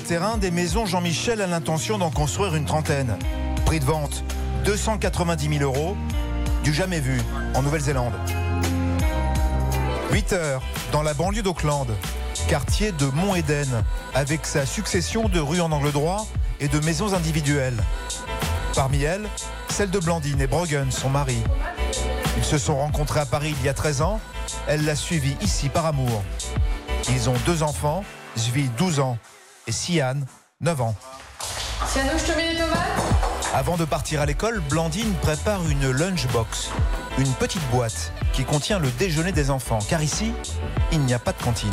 terrain, des maisons, Jean-Michel a l'intention d'en construire une trentaine. Prix de vente, 290 000 €, du jamais vu en Nouvelle-Zélande. 8 heures dans la banlieue d'Auckland, quartier de Mont-Eden, avec sa succession de rues en angle droit et de maisons individuelles. Parmi elles, celle de Blandine et Brogan, son mari. Ils se sont rencontrés à Paris il y a 13 ans. Elle l'a suivi ici par amour. Ils ont 2 enfants, Zvi, 12 ans, et Sian, 9 ans. Sianou, je te mets les tomates ? Avant de partir à l'école, Blandine prépare une lunchbox, une petite boîte qui contient le déjeuner des enfants, car ici, il n'y a pas de cantine.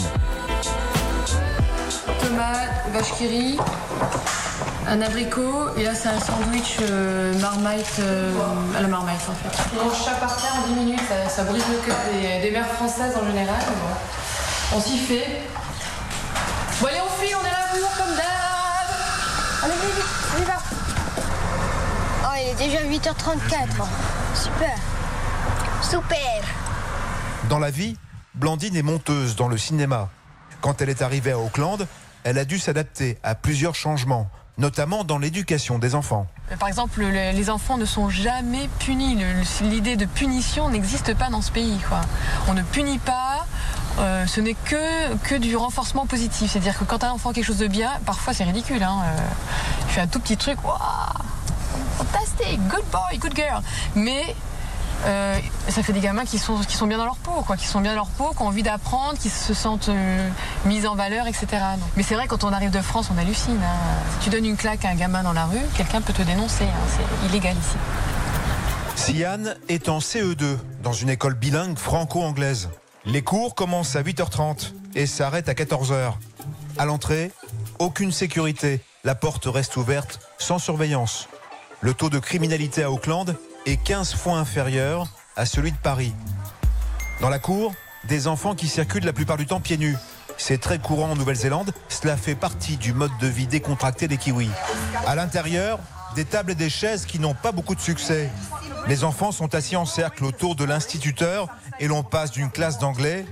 Tomates, vache qui rit, un abricot, et là c'est un sandwich marmite, à la marmite en fait. On mange ça par terre en 10 minutes, ça brise le cœur des mères françaises en général. Bon. On s'y fait. Bon allez on file, on est là toujours comme d'hab. Allez vite, on y va. Oh il est déjà 8h34. Super. Super. Dans la vie, Blandine est monteuse dans le cinéma. Quand elle est arrivée à Auckland, elle a dû s'adapter à plusieurs changements, notamment dans l'éducation des enfants. Par exemple, les enfants ne sont jamais punis. L'idée de punition n'existe pas dans ce pays, quoi. On ne punit pas, ce n'est que du renforcement positif. C'est-à-dire que quand un enfant a quelque chose de bien, parfois c'est ridicule. Il fait un tout petit truc, waouh, fantastique, good boy, good girl. Mais ça fait des gamins qui sont bien dans leur peau, quoi, qui sont bien dans leur peau, qui ont envie d'apprendre, qui se sentent mis en valeur, etc. Mais c'est vrai, quand on arrive de France, on hallucine. Si tu donnes une claque à un gamin dans la rue, quelqu'un peut te dénoncer. C'est illégal ici. Sian est en CE2, dans une école bilingue franco-anglaise. Les cours commencent à 8h30 et s'arrêtent à 14h. À l'entrée, aucune sécurité. La porte reste ouverte, sans surveillance. Le taux de criminalité à Auckland est 15 fois inférieur à celui de Paris. Dans la cour, des enfants qui circulent la plupart du temps pieds nus. C'est très courant en Nouvelle-Zélande, cela fait partie du mode de vie décontracté des Kiwis. À l'intérieur, des tables et des chaises qui n'ont pas beaucoup de succès. Les enfants sont assis en cercle autour de l'instituteur et l'on passe d'une classe d'anglais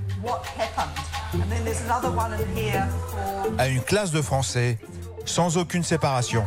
à une classe de français, sans aucune séparation.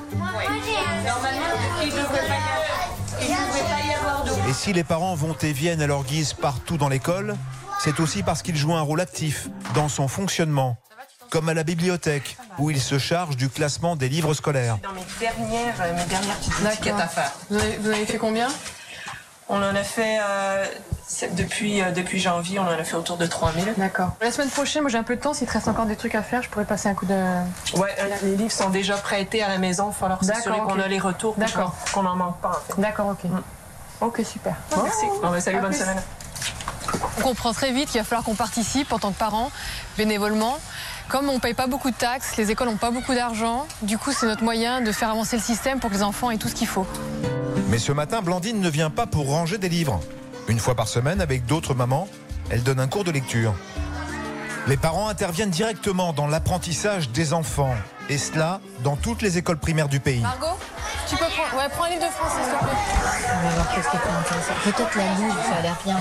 Et si les parents vont et viennent à leur guise partout dans l'école, c'est aussi parce qu'ils jouent un rôle actif dans son fonctionnement, comme à la bibliothèque, où ils se chargent du classement des livres scolaires. Dans mes dernières petites étiquettes à faire. Vous avez fait combien ? On en a fait, depuis janvier, on en a fait autour de 3000. D'accord. La semaine prochaine, moi j'ai un peu de temps, s'il te reste encore des trucs à faire, je pourrais passer un coup de... Ouais, les livres sont déjà prêtés à la maison, il va falloir s'assurer qu'on a les retours, qu'on n'en manque pas en fait. D'accord, ok. Ok, super. Merci. Salut, bonne semaine. On comprend très vite qu'il va falloir qu'on participe en tant que parents, bénévolement. Comme on ne paye pas beaucoup de taxes, les écoles n'ont pas beaucoup d'argent, du coup c'est notre moyen de faire avancer le système pour que les enfants aient tout ce qu'il faut. Mais ce matin, Blandine ne vient pas pour ranger des livres. Une fois par semaine, avec d'autres mamans, elle donne un cours de lecture. Les parents interviennent directement dans l'apprentissage des enfants, et cela dans toutes les écoles primaires du pays. Margot, tu peux prendre... Ouais, prends un livre de français, s'il te plaît. On va voir qu'est-ce qui est plus intéressant. Peut-être la livre, ça a l'air bien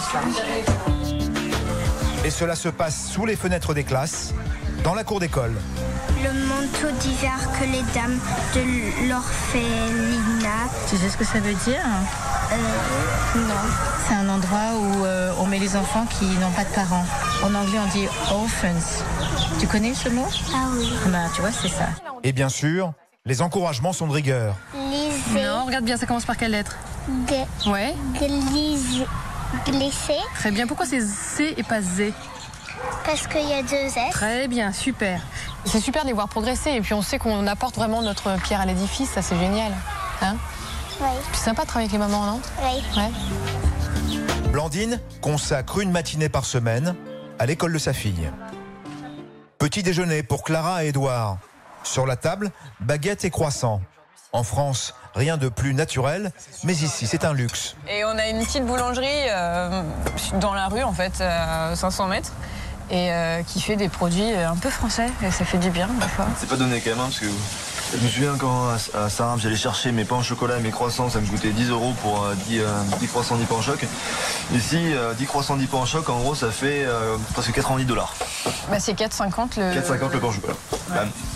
ça. Et cela se passe sous les fenêtres des classes, dans la cour d'école. Le manteau d'hiver que les dames de l'orphelinat. Tu sais ce que ça veut dire ? Non. C'est un endroit où on met les enfants qui n'ont pas de parents. En anglais, on dit orphans. Tu connais ce mot ? Ah oui. Bah, tu vois, c'est ça. Et bien sûr, les encouragements sont de rigueur. Lisez. Non, regarde bien, ça commence par quelle lettre ? Ouais. Glisser. Très bien, pourquoi c'est Z et pas Z ? Parce qu'il y a 2 S. Très bien, super. C'est super de les voir progresser et puis on sait qu'on apporte vraiment notre pierre à l'édifice, ça c'est génial. Hein ? Oui. C'est sympa de travailler avec les mamans, non ? Oui. Ouais. Blandine consacre une matinée par semaine à l'école de sa fille. Petit déjeuner pour Clara et Édouard. Sur la table, baguettes et croissants. En France, rien de plus naturel, mais ici, c'est un luxe. Et on a une petite boulangerie dans la rue, en fait, à 500 mètres, et qui fait des produits un peu français, et ça fait du bien, parfois. C'est pas donné quand même, parce que je me souviens quand à Saint-Raph, j'allais chercher mes pains au chocolat et mes croissants, ça me coûtait 10 € pour 10 croissants, 10 pains en choc. Ici, 10 croissants, 10 pains en choc, en gros, ça fait presque 90 $. Bah, c'est 4,50 le... 4,50 le pain au chocolat. Ouais.